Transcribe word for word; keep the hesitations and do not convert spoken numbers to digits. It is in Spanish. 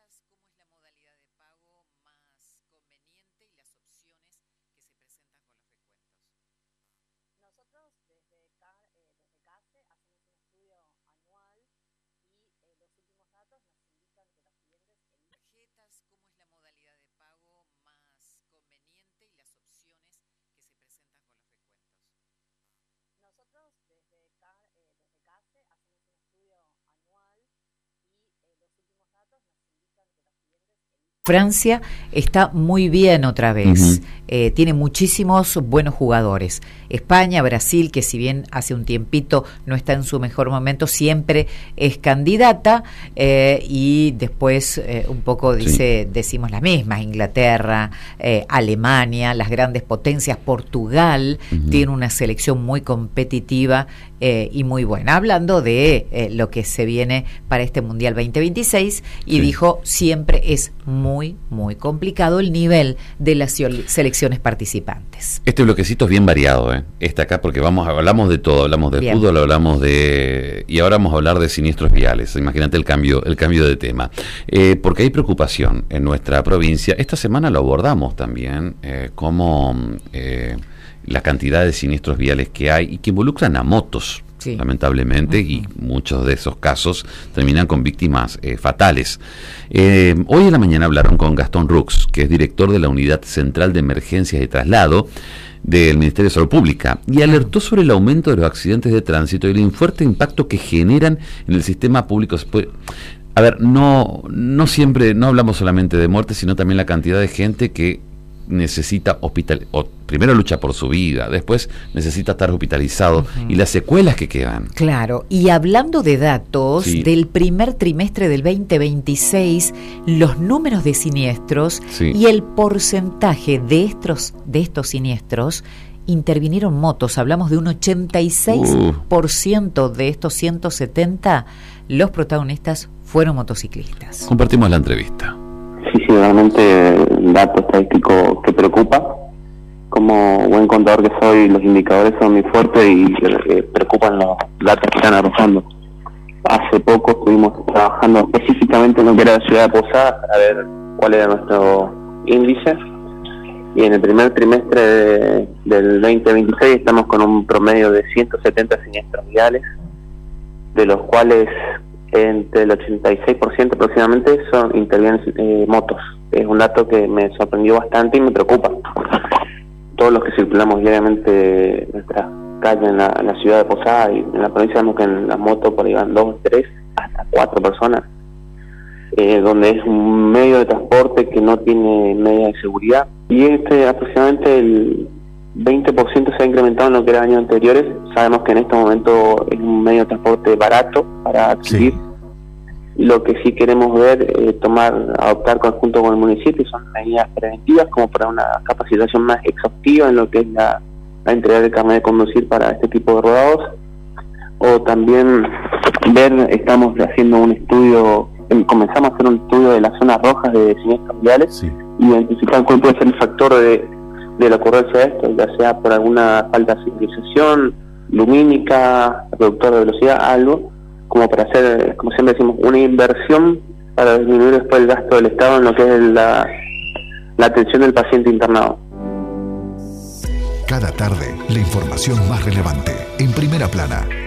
tarjetas, cómo es la modalidad de pago más conveniente y las opciones que se presentan con los descuentos. Nosotros desde, Car, eh, desde CASE hacemos un estudio anual y eh, los últimos datos nos indican que los clientes eligen tarjetas, cómo es la modalidad de pago más conveniente y las opciones que se presentan con los descuentos. Nosotros desde, Car, eh, desde CASE hacemos un estudio anual y eh, los últimos datos nos indican que los clientes eligen. Francia está muy bien otra vez, Uh-huh. eh, tiene muchísimos buenos jugadores. España, Brasil, que si bien hace un tiempito no está en su mejor momento, siempre es candidata, eh, y después eh, un poco dice, sí. decimos las mismas, Inglaterra, eh, Alemania, las grandes potencias, Portugal, uh-huh. tiene una selección muy competitiva eh, y muy buena. Hablando de eh, lo que se viene para este Mundial veinte veintiséis, y sí. dijo, siempre es muy, muy complicado el nivel de las selecciones participantes. Este bloquecito es bien variado, ¿eh? Este acá, porque vamos hablamos de todo, hablamos de bien. fútbol, hablamos de... y ahora vamos a hablar de siniestros viales. Imagínate el cambio, el cambio de tema. Eh, porque hay preocupación en nuestra provincia. Esta semana lo abordamos también, eh, como eh, la cantidad de siniestros viales que hay y que involucran a motos. Sí. Lamentablemente, uh-huh. y muchos de esos casos terminan con víctimas eh, fatales. Eh, hoy en la mañana hablaron con Gastón Rux, que es director de la Unidad Central de Emergencias de Traslado del Ministerio de Salud Pública, y alertó sobre el aumento de los accidentes de tránsito y el fuerte impacto que generan en el sistema público. A ver, no, no siempre, no hablamos solamente de muerte, sino también la cantidad de gente que necesita hospital, o primero lucha por su vida, después necesita estar hospitalizado, uh-huh. y las secuelas que quedan. Claro, y hablando de datos, sí. del primer trimestre del veinte veintiséis, los números de siniestros, sí. y el porcentaje de estos, de estos siniestros, intervinieron motos. Hablamos de un ochenta y seis por ciento uh. de estos ciento setenta, los protagonistas fueron motociclistas. Compartimos la entrevista. Sí, sí, realmente el dato estadístico que preocupa. Como buen contador que soy, los indicadores son muy fuertes y eh, preocupan los datos que están arrojando. Hace poco estuvimos trabajando específicamente en lo que era la ciudad de Posadas para ver cuál era nuestro índice. Y en el primer trimestre de, del veinte veintiséis estamos con un promedio de ciento setenta siniestros viales, de los cuales entre el ochenta y seis por ciento aproximadamente son intervienen eh, motos. Es un dato que me sorprendió bastante y me preocupa. Todos los que circulamos diariamente en nuestras calles en la, en la ciudad de Posadas y en la provincia, vemos que en las motos por ahí van dos, tres, hasta cuatro personas, eh, donde es un medio de transporte que no tiene medidas de seguridad, y este aproximadamente el veinte por ciento se ha incrementado en lo que era años anteriores. Sabemos que en este momento es un medio de transporte barato para adquirir. Sí. Lo que sí queremos ver, eh, tomar, adoptar conjunto con el municipio, son medidas preventivas, como para una capacitación más exhaustiva en lo que es la, la entrega del carnet de conducir para este tipo de rodados. O también ver, estamos haciendo un estudio, comenzamos a hacer un estudio de las zonas rojas de siniestros viales, sí. identificar cuál puede ser el factor de, de la ocurrencia de esto, ya sea por alguna falta de señalización, lumínica, reductor de velocidad, algo, como para hacer, como siempre decimos, una inversión para disminuir después el gasto del Estado en lo que es la, la atención del paciente internado. Cada tarde, la información más relevante, en Primera Plana.